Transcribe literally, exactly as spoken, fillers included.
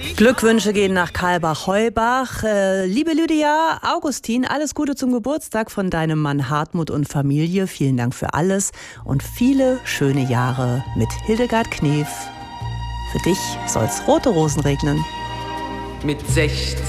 Glückwünsche gehen nach Karlbach-Heubach. Äh, liebe Lydia, Augustin, alles Gute zum Geburtstag von deinem Mann Hartmut und Familie. Vielen Dank für alles und viele schöne Jahre mit Hildegard Knef. Für dich soll's rote Rosen regnen. Mit sechzehn